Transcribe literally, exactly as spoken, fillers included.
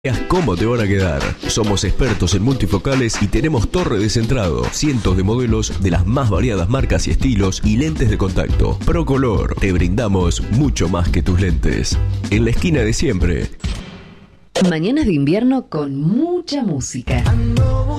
¿Cómo te van a quedar? Somos expertos en multifocales y tenemos torre de centrado, cientos de modelos de las más variadas marcas y estilos y lentes de contacto. Procolor, te brindamos mucho más que tus lentes. En la esquina de siempre. Mañanas de invierno con mucha música.